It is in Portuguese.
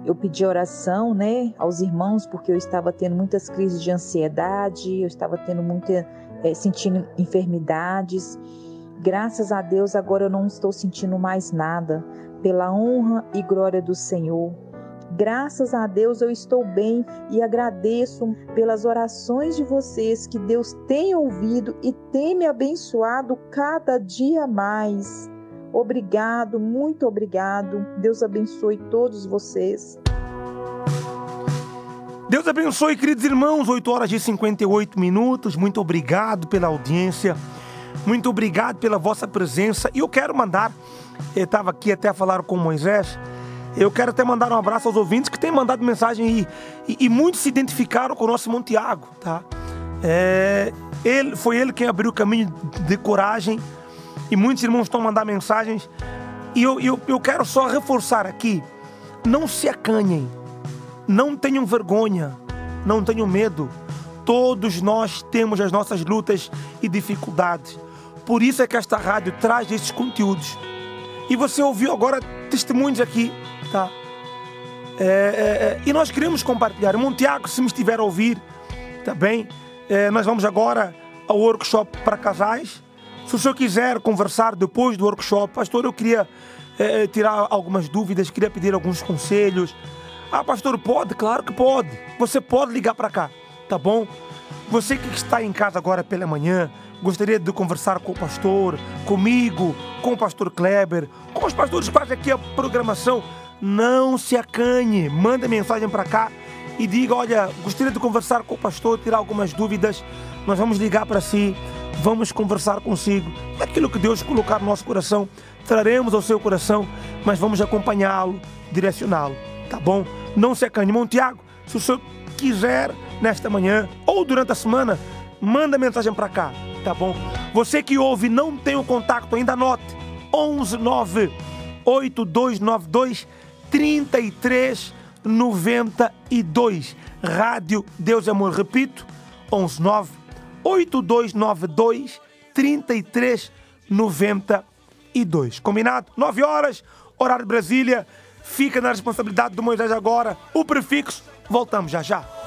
Eu pedi oração, né, aos irmãos, porque eu estava tendo muitas crises de ansiedade, eu estava tendo sentindo enfermidades. Graças a Deus, agora eu não estou sentindo mais nada, pela honra e glória do Senhor. Graças a Deus eu estou bem e agradeço pelas orações de vocês que Deus tem ouvido e tem me abençoado cada dia mais. Obrigado, muito obrigado. Deus abençoe todos vocês. Deus abençoe, queridos irmãos. 8h58. Muito obrigado pela audiência. Muito obrigado pela vossa presença. E eu quero mandar, eu estava aqui até a falar com Moisés, eu quero até mandar um abraço aos ouvintes que têm mandado mensagem e muitos se identificaram com o nosso irmão Tiago, tá? Foi ele quem abriu o caminho de coragem. E muitos irmãos estão mandando mensagens. E eu quero só reforçar aqui. Não se acanhem. Não tenham vergonha. Não tenham medo. Todos nós temos as nossas lutas e dificuldades. Por isso é que esta rádio traz esses conteúdos. E você ouviu agora testemunhos aqui, tá? E nós queremos compartilhar. Irmão Tiago, se me estiver a ouvir, tá bem? Nós vamos agora ao workshop para casais. Se o senhor quiser conversar depois do workshop, pastor, eu queria tirar algumas dúvidas, queria pedir alguns conselhos. Ah, pastor, pode? Claro que pode. Você pode ligar para cá, tá bom? Você que está em casa agora pela manhã, gostaria de conversar com o pastor, comigo, com o pastor Kleber, com os pastores que fazem aqui a programação, não se acanhe, manda mensagem para cá e diga, olha, gostaria de conversar com o pastor, tirar algumas dúvidas, nós vamos ligar para si, vamos conversar consigo. É aquilo que Deus colocar no nosso coração, traremos ao seu coração, mas vamos acompanhá-lo, direcioná-lo, tá bom? Não se acanhe. Irmão Tiago, se o senhor quiser, nesta manhã ou durante a semana, manda mensagem para cá, tá bom? Você que ouve não tem o contato ainda, anote 11982923392. Rádio Deus e Amor, repito, 11982923392. Combinado? 9h, horário de Brasília. Fica na responsabilidade do Moisés agora. O prefixo, voltamos já já.